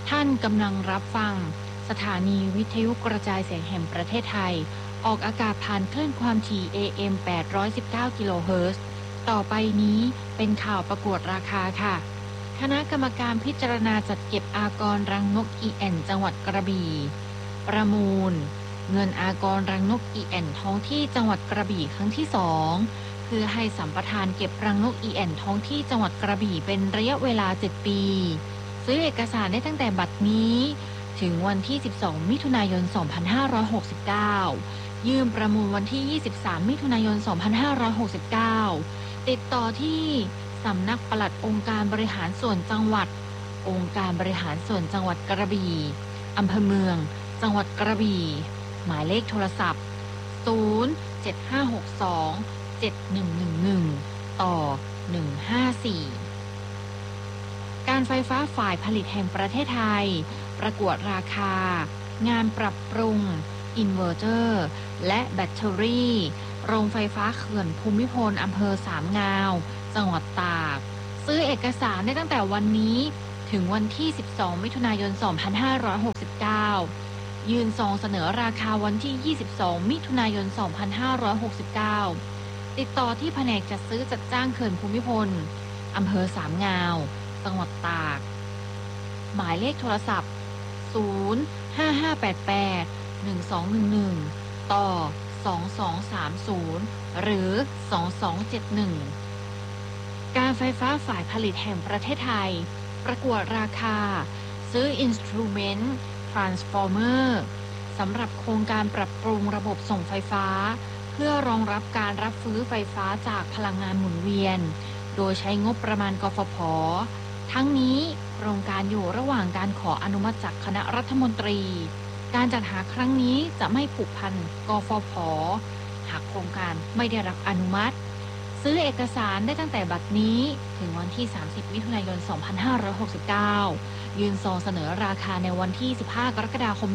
ท่านกำลังรับฟังสถานีวิทยุกระจายเสียงแห่งประเทศไทยออกอากาศผ่านคลื่นความถี่ AM 819 กิโลเฮิรตซ์ ต่อไปนี้เป็นข่าวประกวดราคาค่ะคณะกรรมการพิจารณาจัดเก็บอากรรังนกอีแอ่นจังหวัดกระบี่ประมูลเงินอากรรังนกอีแอ่นท้องที่จังหวัดกระบี่ครั้งที่2เพื่อให้สัมปทานเก็บรังนกอีแอ่นท้องที่จังหวัดกระบี่เป็นระยะเวลา7ปีซื้อเอกสารได้ตั้งแต่บัดนี้ถึงวันที่12มิถุนายน2569ยื่นประมูลวันที่23มิถุนายน2569ติดต่อที่สำนักปลัดองค์การบริหารส่วนจังหวัดองค์การบริหารส่วนจังหวัดกระบี่อำเภอเมืองจังหวัดกระบี่หมายเลขโทรศัพท์075627111ต่อ154การไฟฟ้าฝ่ายผลิตแห่งประเทศไทยประกวดราคางานปรับปรุงอินเวอร์เตอร์และแบตเตอรี่โรงไฟฟ้าเขื่อนภูมิพลอำเภอสามงาวจังหวัดตากซื้อเอกสารได้ตั้งแต่วันนี้ถึงวันที่12มิถุนายน2569ยื่นซองเสนอราคาวันที่22มิถุนายน2569ติดต่อที่แผนกจัดซื้อจัดจ้างเขื่อนภูมิพลอำเภอสามงาวจังหวัดตากหมายเลขโทรศัพท์055881211ต่อ2230หรือ2271การไฟฟ้าฝ่ายผลิตแห่งประเทศไทยประกวดราคาซื้อ Instrument Transformer สำหรับโครงการปรับปรุงระบบส่งไฟฟ้าเพื่อรองรับการรับซื้อไฟฟ้าจากพลังงานหมุนเวียนโดยใช้งบประมาณกฟผ.ทั้งนี้โครงการอยู่ระหว่างการขออนุมัติจากคณะรัฐมนตรีการจัดหาครั้งนี้จะไม่ผูกพันกฟผ.หากโครงการไม่ได้รับอนุมัติซื้อเอกสารได้ตั้งแต่บัดนี้ถึงวันที่30มิถุนายน2569ยื่นซองเสนอราคาในวันที่15กรกฎาคม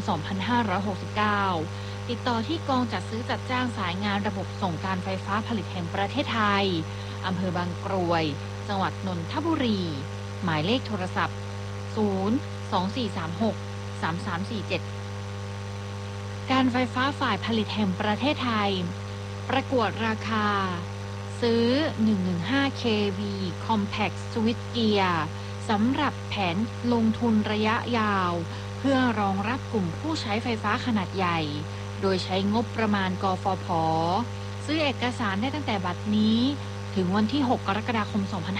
2569ติดต่อที่กองจัดซื้อจัดจ้างสายงานระบบส่งการไฟฟ้าผลิตแห่งประเทศไทยอำเภอบางกรวยจังหวัดนนทบุรีหมายเลขโทรศัพท์024363347การไฟฟ้าฝ่ายผลิตแห่งประเทศไทยประกวดราคาซื้อ 115 kV Compact Switch Gear สำหรับแผนลงทุนระยะยาวเพื่อรองรับกลุ่มผู้ใช้ไฟฟ้าขนาดใหญ่โดยใช้งบประมาณกฟผ.ซื้อเอกสารได้ตั้งแต่บัดนี้ถึงวันที่6กรกฎาคม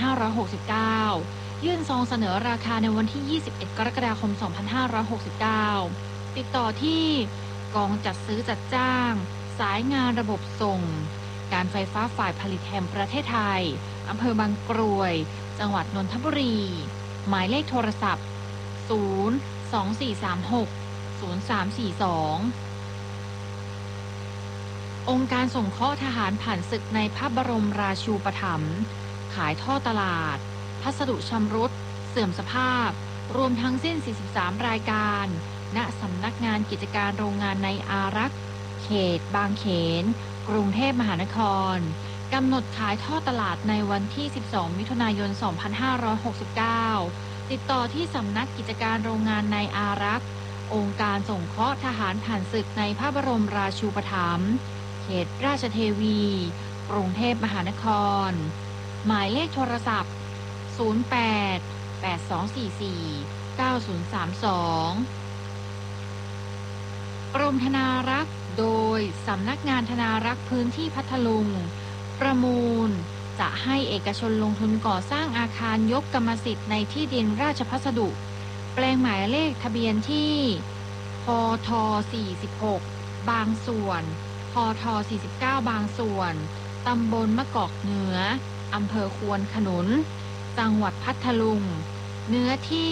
2569ยื่นซองเสนอราคาในวันที่21กรกฎาคม2569ติดต่อที่กองจัดซื้อจัดจ้างสายงานระบบส่งการไฟฟ้าฝ่ายผลิตแห่งประเทศไทยอำเภอบางกรวยจังหวัดนนทบุรีหมายเลขโทรศัพท์024360342องค์การสงเคราะห์ทหารผ่านศึกในพระบรมราชูปถัมภ์ขายท่อตลาดพัสดุชำรุดเสื่อมสภาพรวมทั้งสิ้น43รายการณสำนักงานกิจการโรงงานในอารักษ์เขตบางเขนกรุงเทพมหานครกำหนดขายท่อตลาดในวันที่12มิถุนายน2569ติดต่อที่สำนักกิจการโรงงานในอารักษ์องค์การสงเคราะห์ทหารผ่านศึกในพระบรมราชูปถัมภ์เขตราชเทวีกรุงเทพมหานครหมายเลขโทรศัพท์0882449032กรมธนารักษ์โดยสำนักงานธนารักษ์พื้นที่พัทลุงประมูลจะให้เอกชนลงทุนก่อสร้างอาคารยกกรรมสิทธิ์ในที่ดินราชพัสดุแปลงหมายเลขทะเบียนที่พท46บางส่วนพท49บางส่วนตำบลมะกอกเหนืออำเภอควนขนุนจังหวัดพัทลุงเนื้อที่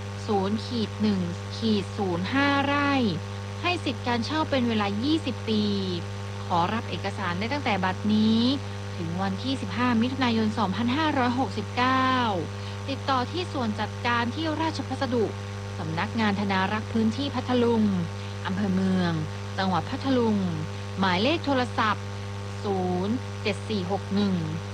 0-1-05 ไร่ให้สิทธิการเช่าเป็นเวลา20ปีขอรับเอกสารได้ตั้งแต่บัดนี้ถึงวันที่15มิถุนายน2569ติดต่อที่ส่วนจัดการที่ราชพัสดุสำนักงานธนารักษ์พื้นที่พัทลุงอำเภอเมืองจังหวัดพัทลุงหมายเลขโทรศัพท์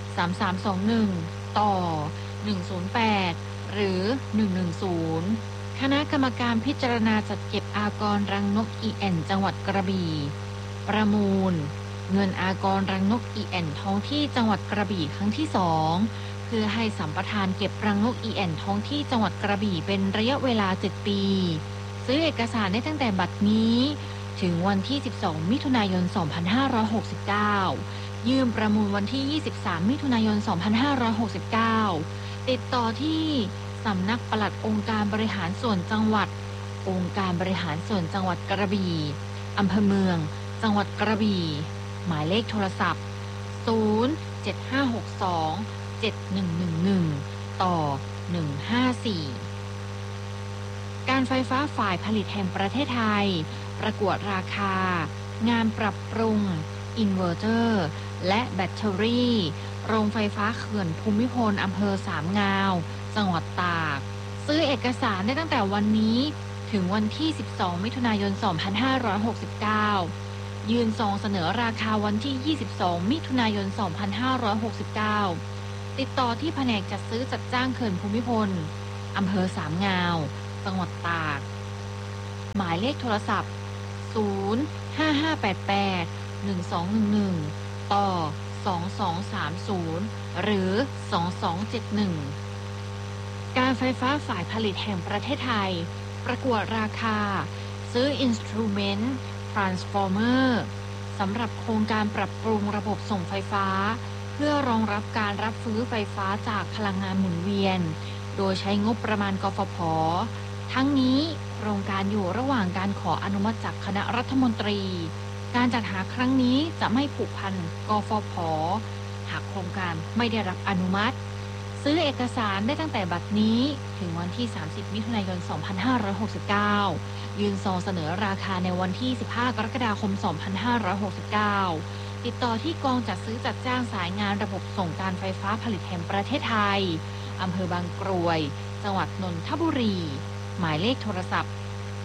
074613321ต่อ108หรือ110 คณะกรรมการพิจารณาจัดเก็บอากรรังนกอีแอ่นจังหวัดกระบี่ประมูลเงินอากรรังนกอีแอ่นท้องที่จังหวัดกระบี่ครั้งที่2เพื่อให้สัมปทานเก็บรังนกอีแอ่นท้องที่จังหวัดกระบี่เป็นระยะเวลา7ปีซื้อเอกสารได้ตั้งแต่บัดนี้ถึงวันที่12มิถุนายน2569ยื่นประมูลวันที่23มิถุนายน2569ติดต่อที่สำนักปลัดองค์การบริหารส่วนจังหวัดองค์การบริหารส่วนจังหวัดกระบี่อำเภอเมืองจังหวัดกระบี่หมายเลขโทรศัพท์075627111ต่อ154การไฟฟ้าฝ่ายผลิตแห่งประเทศไทยประกวดราคางานปรับปรุงอินเวอร์เตอร์และแบตเตอรี่โรงไฟฟ้าเขื่อนภูมิพลอำเภอสามงาวจังหวัดตากซื้อเอกสารได้ตั้งแต่วันนี้ถึงวันที่12มิถุนายน2569ยื่นซองเสนอราคาวันที่22มิถุนายน2569ติดต่อที่แผนกจัดซื้อจัดจ้างเขื่อนภูมิพลอำเภอสามงาวจังหวัดตากหมายเลขโทรศัพท์055881211ต่อ2230หรือ2271การไฟฟ้าฝ่ายผลิตแห่งประเทศไทยประกวดราคาซื้อ Instrument Transformer สำหรับโครงการปรับปรุงระบบส่งไฟฟ้าเพื่อรองรับการรับซื้อไฟฟ้าจากพลังงานหมุนเวียนโดยใช้งบประมาณกฟผ.ทั้งนี้โครงการอยู่ระหว่างการขออนุมัติจากคณะรัฐมนตรีการจัดหาครั้งนี้จะไม่ผูกพันกฟผ.หากโครงการไม่ได้รับอนุมัติซื้อเอกสารได้ตั้งแต่บัดนี้ถึงวันที่30มิถุนายน2569ยื่นซองเสนอราคาในวันที่15กรกฎาคม2569ติดต่อที่กองจัดซื้อจัดจ้างสายงานระบบส่งการไฟฟ้าผลิตแห่งประเทศไทยอำเภอบางกรวยจังหวัดนนทบุรีหมายเลขโทรศัพท์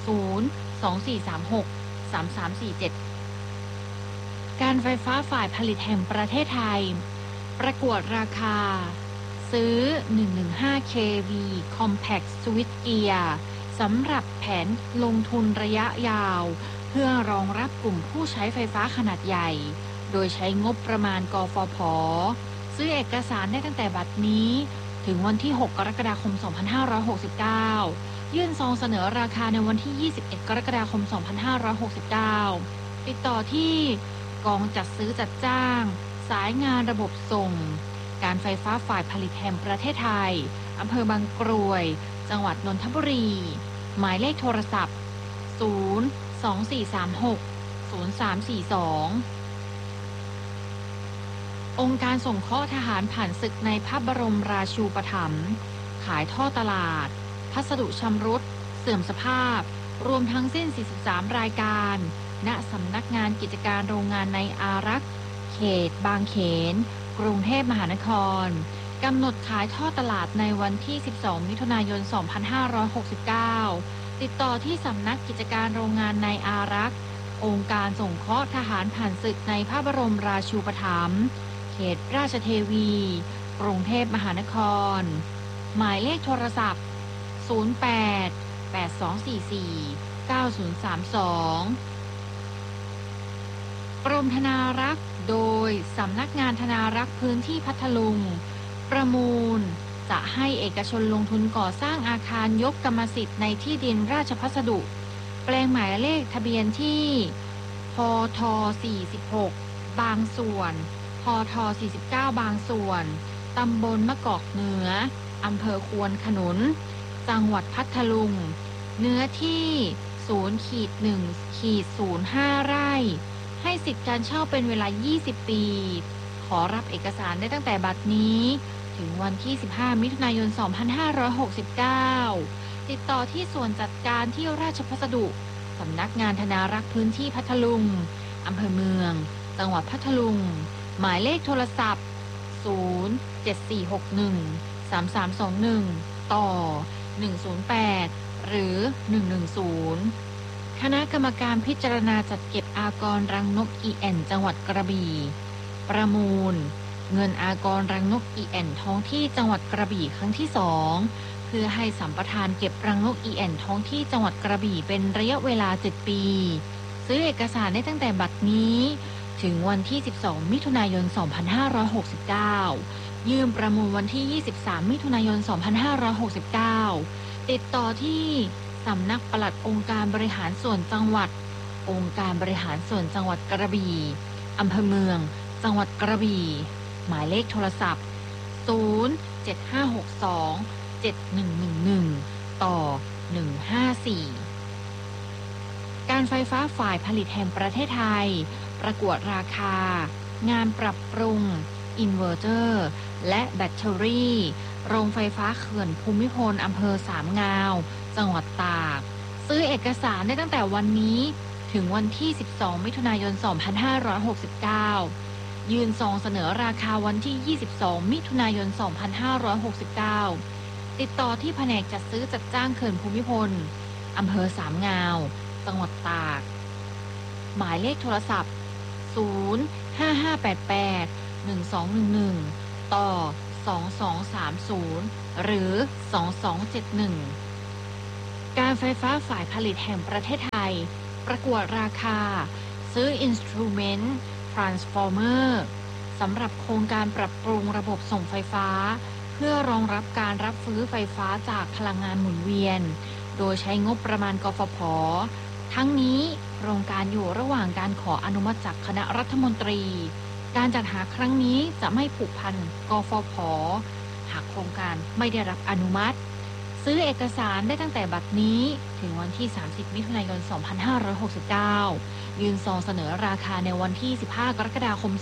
024363347การไฟฟ้าฝ่ายผลิตแห่งประเทศไทยประกวดราคาซื้อ 115 kV Compact Switch Gear สำหรับแผนลงทุนระยะยาวเพื่อรองรับกลุ่มผู้ใช้ไฟฟ้าขนาดใหญ่โดยใช้งบประมาณกฟผ.ซื้อเอกสารได้ตั้งแต่บัดนี้ถึงวันที่6กรกฎาคม2569ยื่นซองเสนอราคาในวันที่21กรกฎาคม2569ติดต่อที่กองจัดซื้อจัดจ้างสายงานระบบส่งการไฟฟ้าฝ่ายผลิตแห่งประเทศไทยอำเภอบางกรวยจังหวัดนนทบุรีหมายเลขโทรศัพท์024360342องค์การสงเคราะห์ทหารผ่านศึกในพระบรมราชูปถัมภ์ขายท่อตลาดพัสดุชำรุดเสื่อมสภาพรวมทั้งสิ้น43รายการณสำนักงานกิจการโรงงานในอารักษ์เขตบางเขนกรุงเทพมหานครกำหนดขายท่อตลาดในวันที่12มิถุนายน2569ติดต่อที่สำนักกิจการโรงงานในอารักษ์องค์การสงเคราะห์ทหารผ่านศึกในพระบรมราชูปถัมภ์เขตราชเทวีกรุงเทพมหานครหมายเลขโทรศัพท์0882449032กรมธนารักษ์โดยสำนักงานธนารักษ์พื้นที่พัทลุงประมูลจะให้เอกชนลงทุนก่อสร้างอาคารยกกรรมสิทธิ์ในที่ดินราชพัสดุแปลงหมายเลขทะเบียนที่พท46บางส่วนพท49บางส่วนตำบลมะกอกเหนืออำเภอควนขนุนจังหวัดพัทลุงเนื้อที่ 0-1-05 ไร่ให้สิทธิการเช่าเป็นเวลา20ปีขอรับเอกสารได้ตั้งแต่บัดนี้ถึงวันที่15มิถุนายน2569ติดต่อที่ส่วนจัดการที่ราชพัสดุสำนักงานธนารักษ์พื้นที่พัทลุงอำเภอเมืองจังหวัดพัทลุงหมายเลขโทรศัพท์074613321ต่อ108หรือ110คณะกรรมการพิจารณาจัดเก็บอากรรังนกอีแอ่นจังหวัดกระบี่ประมูลเงินอากรรังนกอีแอ่นท้องที่จังหวัดกระบี่ครั้งที่2เพื่อพื่อให้สัมปทานเก็บรังนกอีแอ่นท้องที่จังหวัดกระบี่เป็นระยะเวลา7 ปีซื้อเอกสารได้ตั้งแต่บัดนี้ถึงวันที่12มิถุนายน2569ยื่นประมูลวันที่23มิถุนายน2569ติดต่อที่สำนักปลัดองค์การบริหารส่วนจังหวัดองค์การบริหารส่วนจังหวัดกระบี่อำเภอเมืองจังหวัดกระบี่หมายเลขโทรศัพท์075627111ต่อ154การไฟฟ้าฝ่ายผลิตแห่งประเทศไทยประกวดราคางานปรับปรุงอินเวอร์เตอร์และแบตเตอรี่โรงไฟฟ้าเขื่อนภูมิพลอำเภอสามงาวจังหวัดตากซื้อเอกสารได้ตั้งแต่วันนี้ถึงวันที่12มิถุนายน2569ยื่นซองเสนอราคาวันที่22มิถุนายน2569ติดต่อที่แผนกจัดซื้อจัดจ้างเขื่อนภูมิพลอำเภอสามงาวจังหวัดตากหมายเลขโทรศัพท์055881211ต่อ2230หรือ2271การไฟฟ้าฝ่ายผลิตแห่งประเทศไทยประกวดราคาซื้อ Instrument Transformer สำหรับโครงการปรับปรุงระบบส่งไฟฟ้าเพื่อรองรับการรับซื้อไฟฟ้าจากพลังงานหมุนเวียนโดยใช้งบประมาณกฟผ.ทั้งนี้โครงการอยู่ระหว่างการขออนุมัติจากคณะรัฐมนตรีการจัดหาครั้งนี้จะไม่ผูกพันกฟผ.หากโครงการไม่ได้รับอนุมัติซื้อเอกสารได้ตั้งแต่บัดนี้ถึงวันที่30มิถุนายน2569ยื่นซองเสนอราคาในวันที่15กรกฎาคม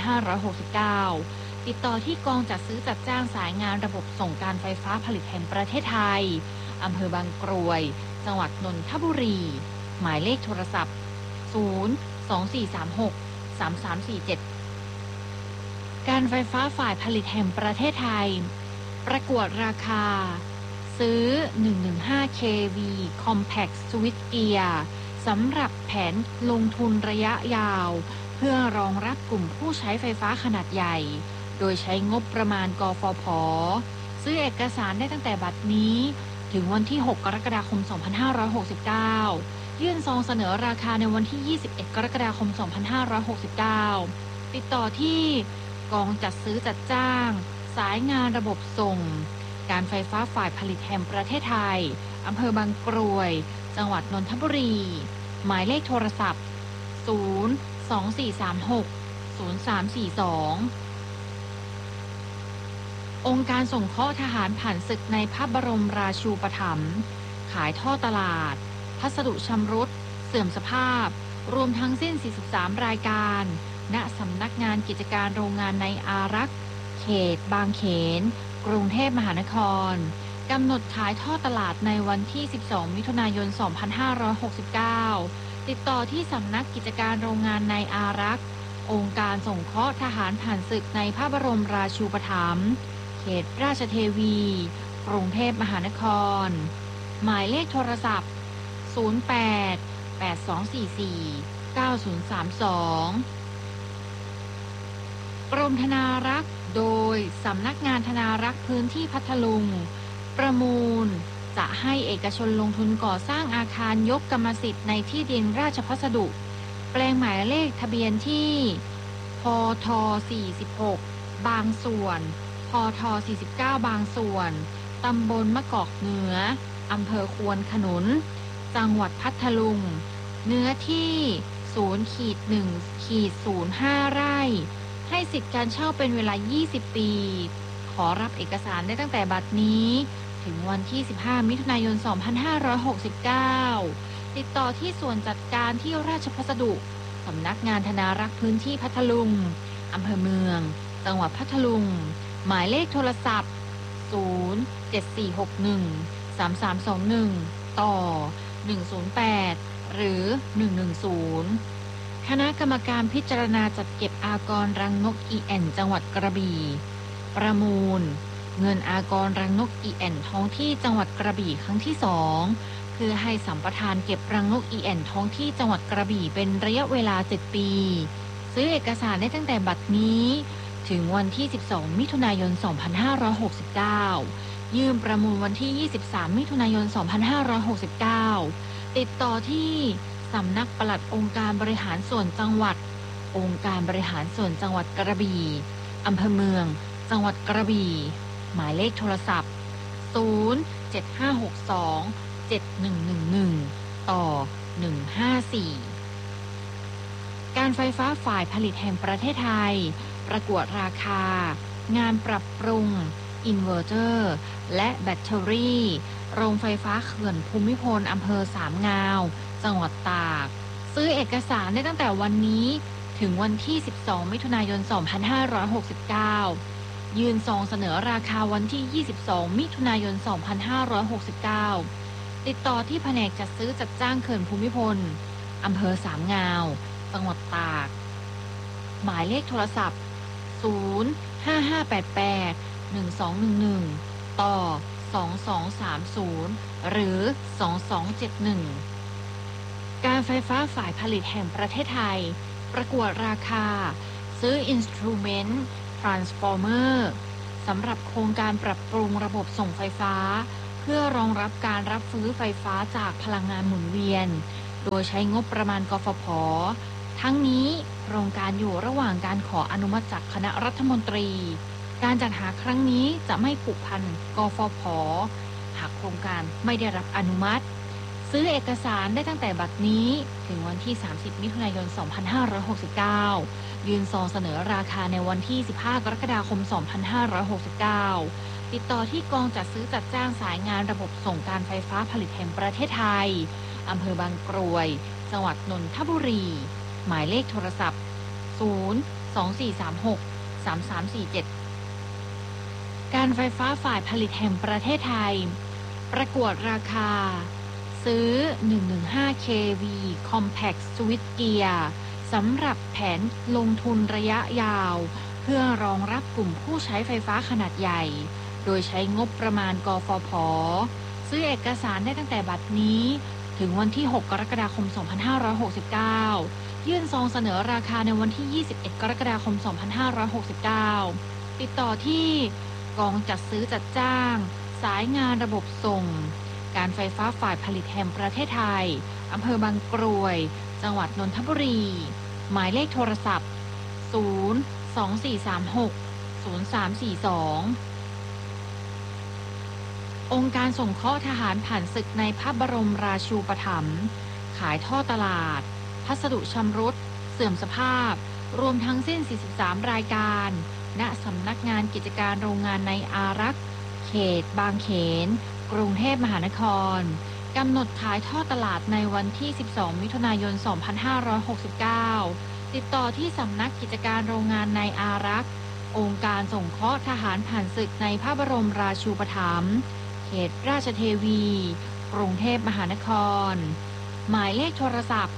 2569ติดต่อที่กองจัดซื้อจัดจ้างสายงานระบบส่งการไฟฟ้าผลิตแห่งประเทศไทยอำเภอบางกรวยจังหวัดนนทบุรีหมายเลขโทรศัพท์024363347การไฟฟ้าฝ่ายผลิตแห่งประเทศไทยประกวดราคาซื้อ115 kV Compact Switch Gear สำหรับแผนลงทุนระยะยาวเพื่อรองรับกลุ่มผู้ใช้ไฟฟ้าขนาดใหญ่โดยใช้งบประมาณกฟผ.ซื้อเอกสารได้ตั้งแต่บัดนี้ถึงวันที่6กรกฎาคม2569ยื่นซองเสนอราคาในวันที่21กรกฎาคม2569ติดต่อที่กองจัดซื้อจัดจ้างสายงานระบบส่งการไฟฟ้าฝ่ายผลิตแห่งประเทศไทยอำเภอบางกรวยจังหวัดนนทบุรีหมายเลขโทรศัพท์024360342องค์การสงเคราะห์ทหารผ่านศึกในพระบรมราชูปถัมภ์ขายท่อตลาดพัสดุชำรุดเสื่อมสภาพรวมทั้งสิ้น43รายการณสำนักงานกิจการโรงงานในอารักษ์เขตบางเขนกรุงเทพมหานครกำหนดขายท่อตลาดในวันที่12มิถุนายน2569ติดต่อที่สำนักกิจการโรงงานในอารักษ์องค์การสงเคราะห์ทหารผ่านศึกในพระบรมราชูปถัมภ์เขตราชเทวีกรุงเทพมหานครหมายเลขโทรศัพท์0882449032กรมธนารักษ์โดยสำนักงานธนารักษ์พื้นที่พัทลุงประมูลจะให้เอกชนลงทุนก่อสร้างอาคารยกกรรมสิทธิ์ในที่ดินราชพัสดุแปลงหมายเลขทะเบียนที่พท46บางส่วนพท49บางส่วนตำบลมะกอกเหนืออำเภอควนขนุนจังหวัดพัทลุงเนื้อที่ 0-1-05 ไร่ให้สิทธิการเช่าเป็นเวลา20 ปีขอรับเอกสารได้ตั้งแต่บัดนี้ถึงวันที่15มิถุนายน2569ติดต่อที่ส่วนจัดการที่ราชพัสดุสำนักงานธนารักษ์พื้นที่พัทลุงอำเภอเมืองจังหวัดพัทลุงหมายเลขโทรศัพท์074613321ต่อ108หรือ110คณะกรรมการพิจารณาจัดเก็บอากรรังนกอีแอ่นจังหวัดกระบี่ประมูลเงินอากรรังนกอีแอ่นท้องที่จังหวัดกระบี่ครั้งที่2เพื่อให้สัมปทานเก็บรังนกอีแอ่นท้องที่จังหวัดกระบี่เป็นระยะเวลา7 ปีซื้อเอกสารได้ตั้งแต่บัดนี้ถึงวันที่12มิถุนายน2569 ยื่นประมูลวันที่ 23 มิถุนายน 2569 ติดต่อที่สำนักปลัดองค์การบริหารส่วนจังหวัดองค์การบริหารส่วนจังหวัดกระบี่อำเภอเมืองจังหวัดกระบี่หมายเลขโทรศัพท์ 075627111 ต่อ 154 การไฟฟ้าฝ่ายผลิตแห่งประเทศไทยประกวดราคางานปรับปรุงอินเวอร์เตอร์และแบตเตอรี่โรงไฟฟ้าเขื่อนภูมิพลอำเภอสามงามจังหวัดตากซื้อเอกสารได้ตั้งแต่วันนี้ถึงวันที่ 12 มิถุนายน 2569 ยื่นซองเสนอราคาวันที่ 22 มิถุนายน 2569 ติดต่อที่แผนกจัดซื้อจัดจ้างเขื่อนภูมิพลอำเภอสามงามจังหวัดตากหมายเลขโทรศัพท์ 055881211 ต่อ 2230 หรือ 2271 การไฟฟ้าฝ่ายผลิตแห่งประเทศไทยประกวดราคาซื้อ Instrument Transformer สำหรับโครงการปรับปรุงระบบส่งไฟฟ้าเพื่อรองรับการรับซื้อไฟฟ้าจากพลังงานหมุนเวียนโดยใช้งบประมาณกฟผ.ทั้งนี้โครงการอยู่ระหว่างการขออนุมัติจากคณะรัฐมนตรีการจัดหาครั้งนี้จะไม่ผูกพันกฟผ.หากโครงการไม่ได้รับอนุมัติซื้อเอกสารได้ตั้งแต่บัดนี้ถึงวันที่ 30 มิถุนายน 2569 ยื่นซองเสนอราคาในวันที่ 15 กรกฎาคม 2569 ติดต่อที่กองจัดซื้อจัดจ้างสายงานระบบส่งการไฟฟ้าผลิตแห่งประเทศไทยอำเภอบางกรวยจังหวัดนนทบุรีหมายเลขโทรศัพท์ 024363347 การไฟฟ้าฝ่ายผลิตแห่งประเทศไทยประกวดราคาซื้อ 115 kV Compact Switch Gear สำหรับแผนลงทุนระยะยาวเพื่อรองรับกลุ่มผู้ใช้ไฟฟ้าขนาดใหญ่โดยใช้งบประมาณกฟผ.ซื้อเอกสารได้ตั้งแต่บัดนี้ถึงวันที่ 6 กรกฎาคม 2569 ยื่นซองเสนอราคาในวันที่ 21 กรกฎาคม 2569 ติดต่อที่กองจัดซื้อจัดจ้างสายงานระบบส่งการไฟฟ้าฝ่ายผลิตแห่งประเทศไทยอำเภอบางกรวยจังหวัดนนทบุรีหมายเลขโทรศัพท์ 024360342 องค์การสงเคราะห์ทหารผ่านศึกในพระบรมราชูปถัมภ์ขายท่อตลาดพัสดุชำรุดเสื่อมสภาพรวมทั้งสิ้น 43 รายการณสำนักงานกิจการโรงงานในอารักษ์เขตบางเขนกรุงเทพมหานครกำหนดขายท่อตลาดในวันที่ 12 มิถุนายน 2569 ติดต่อที่สำนักกิจการโรงงานในอารักษ์องค์การสงเคราะห์ทหารผ่านศึกในพระบรมราชูปถัมภ์เขตราชเทวีกรุงเทพมหานครหมายเลขโทรศัพท์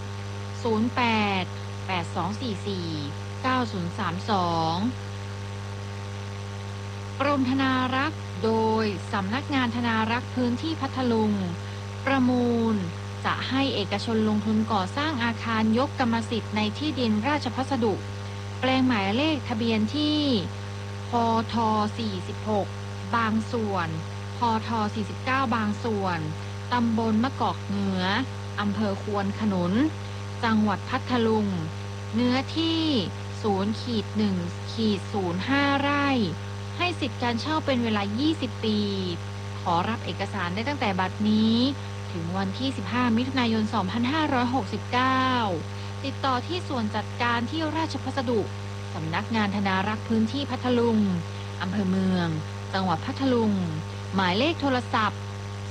0882449032 กรมธนารักษ์โดยสำนักงานธนารักษ์พื้นที่พัทลุงประมูลจะให้เอกชนลงทุนก่อสร้างอาคารยกกรรมสิทธิ์ในที่ดินราชพัสดุแปลงหมายเลขทะเบียนที่พท46บางส่วนพท49บางส่วนตำบลมะกอกเหนืออำเภอควนขนุนจังหวัดพัทลุงเนื้อที่ 0-1-05 ไร่ให้สิทธิการเช่าเป็นเวลา 20 ปีขอรับเอกสารได้ตั้งแต่บัดนี้ถึงวันที่ 15 มิถุนายน 2569 ติดต่อที่ส่วนจัดการที่ราชพัสดุสำนักงานธนารักษ์พื้นที่พัทลุงอำเภอเมืองจังหวัดพัทลุงหมายเลขโทรศัพท์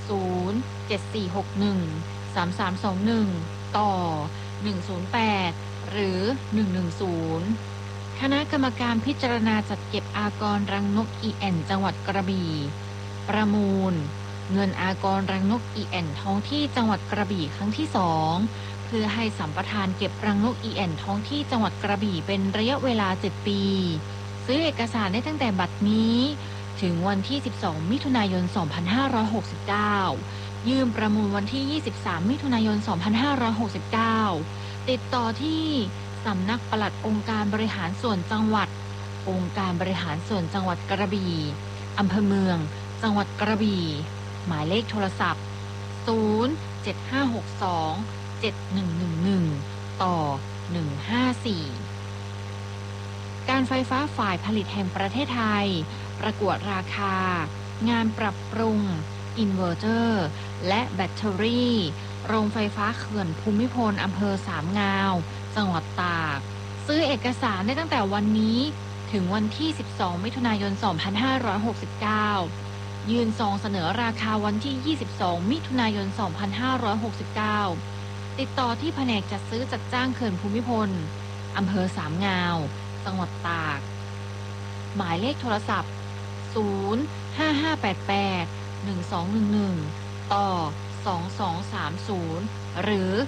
074613321 ต่อ 108 หรือ 110 คณะกรรมการพิจารณาจัดเก็บอากรรังนกอีแอนจังหวัดกระบี่ประมูลเงินอากรรังนกอีแอนท้องที่จังหวัดกระบี่ครั้งที่ 2เพื่อให้สัมปทานเก็บรังนกอีแอนท้องที่จังหวัดกระบี่เป็นระยะเวลา 7 ปีซื้อเอกสารได้ตั้งแต่บัดนี้ถึงวันที่ 12 มิถุนายน 2569 ยื่นประมูลวันที่ 23 มิถุนายน 2569 ติดต่อที่สำนักปลัดองค์การบริหารส่วนจังหวัดองค์การบริหารส่วนจังหวัดกระบี่อำเภอเมืองจังหวัดกระบี่หมายเลขโทรศัพท์075627111ต่อ154การไฟฟ้าฝ่ายผลิตแห่งประเทศไทยประกวดราคางานปรับปรุงอินเวอร์เตอร์และแบตเตอรี่โรงไฟฟ้าเขื่อนภูมิพลอำเภอสามงาวจังหวัดตากซื้อเอกสารได้ตั้งแต่วันนี้ถึงวันที่12มิถุนายน2569ยื่นซองเสนอราคาวันที่22มิถุนายน2569ติดต่อที่แผนกจัดซื้อจัดจ้างเขื่อนภูมิพลอำเภอสามงาวจังหวัดตากหมายเลขโทรศัพท์055881211ต่อ2230หรือ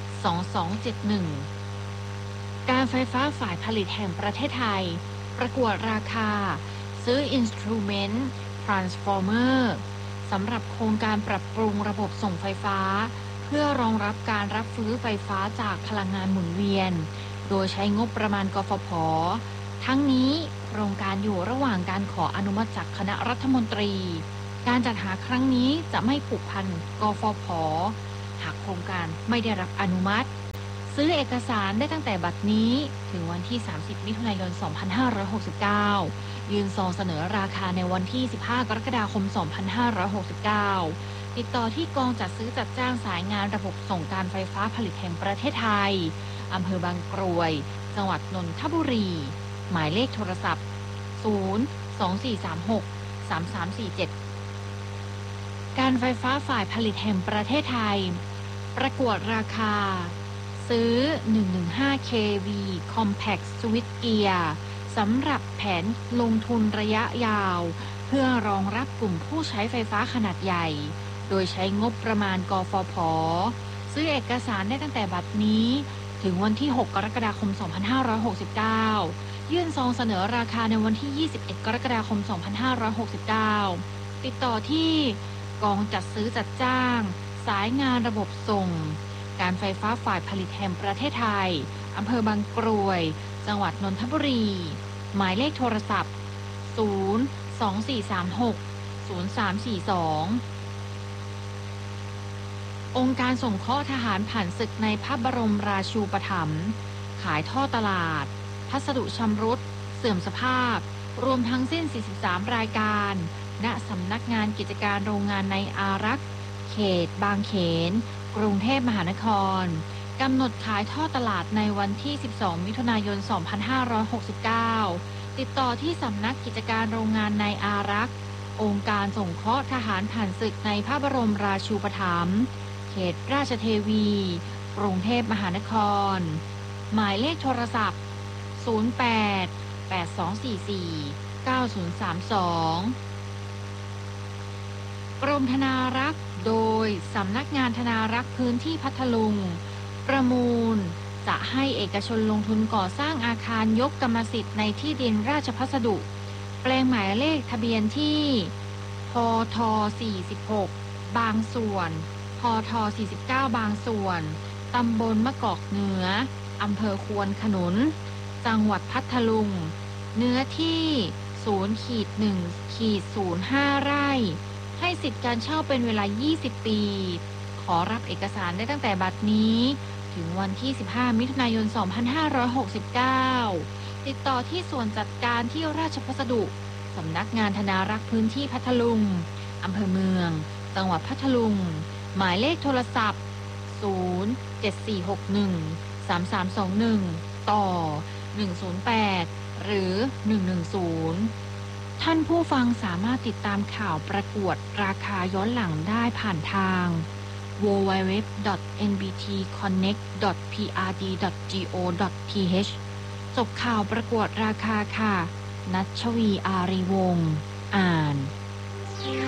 2271การไฟฟ้าฝ่ายผลิตแห่งประเทศไทยประกวดราคาซื้อ Instrument Transformer สำหรับโครงการปรับปรุงระบบส่งไฟฟ้าเพื่อรองรับการรับซื้อไฟฟ้าจากพลังงานหมุนเวียนโดยใช้งบประมาณกฟผ.ทั้งนี้โครงการอยู่ระหว่างการขออนุมัติจากคณะรัฐมนตรีการจัดหาครั้งนี้จะไม่ผูกพันกฟผ.หากโครงการไม่ได้รับอนุมัติซื้อเอกสารได้ตั้งแต่บัดนี้ถึงวันที่30มิถุนายน2569ยื่นซองเสนอราคาในวันที่15กรกฎาคม2569ติดต่อที่กองจัดซื้อจัดจ้างสายงานระบบส่งการไฟฟ้าผลิตแห่งประเทศไทยอำเภอบางกรวยจังหวัดนนทบุรีหมายเลขโทรศัพท์024363347การไฟฟ้าฝ่ายผลิตแห่งประเทศไทยประกวดราคาซื้อ 115 kV Compact Switch Gear สำหรับแผนลงทุนระยะยาวเพื่อรองรับกลุ่มผู้ใช้ไฟฟ้าขนาดใหญ่โดยใช้งบประมาณกฟผ.ซื้อเอกสารได้ตั้งแต่บัดนี้ถึงวันที่6กรกฎาคม2569ยื่นซองเสนอราคาในวันที่21กรกฎาคม2569ติดต่อที่กองจัดซื้อจัดจ้างสายงานระบบส่งการไฟฟ้าฝ่ายผลิตแห่งประเทศไทยอำเภอบางกรวยจังหวัดนนทบุรีหมายเลขโทรศัพท์024360342องค์การสงเคราะห์ทหารผ่านศึกในพระบรมราชูปถัมภ์ขายท่อตลาดพัสดุชำรุดเสื่อมสภาพรวมทั้งสิ้น43รายการณสำนักงานกิจการโรงงานในอารักษ์เขตบางเขนกรุงเทพมหานครกำหนดขายท่อตลาดในวันที่12มิถุนายน2569ติดต่อที่สำนักกิจการโรงงานในอารักษ์องค์การสงเคราะห์ทหารผ่านศึกในพระบรมราชูปถัมภ์เขตราชเทวีกรุงเทพมหานครหมายเลขโทรศัพท์0882449032กรมธนารักษ์โดยสำนักงานธนารักษ์พื้นที่พัทลุงประมูลจะให้เอกชนลงทุนก่อสร้างอาคารยกกรรมสิทธิ์ในที่ดินราชพัสดุแปลงหมายเลขทะเบียนที่พท46บางส่วนพท49บางส่วนตำบลมะกอกเหนืออำเภอควนขนุนจังหวัดพัทลุงเนื้อที่ 0-1-05 ไร่ให้สิทธิการเช่าเป็นเวลา20ปีขอรับเอกสารได้ตั้งแต่บัดนี้ถึงวันที่15มิถุนายน2569ติดต่อที่ส่วนจัดการที่ราชพัสดุสำนักงานธนารักษ์พื้นที่พัทลุงอำเภอเมืองจังหวัดพัทลุงหมายเลขโทรศัพท์074613321ต่อ108หรือ110ท่านผู้ฟังสามารถติดตามข่าวประกวดราคาย้อนหลังได้ผ่านทาง www.nbtconnect.prd.go.th จบข่าวประกวดราคาค่ะ ณัชวี อารีวงศ์อ่าน